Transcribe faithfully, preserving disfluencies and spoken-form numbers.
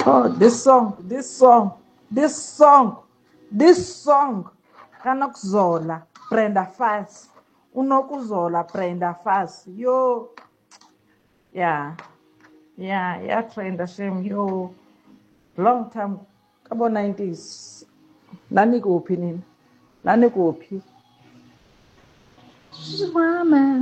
Oh, this song, this song, this song, this song. Kanokuzola, Brenda Fassie. Unokuzola, Brenda Fassie. Yo, yeah, yeah, yeah, Brenda Shem. Yo, long time. Kabo nineties. Nani kuphi nini? Nani kuphi? Mama.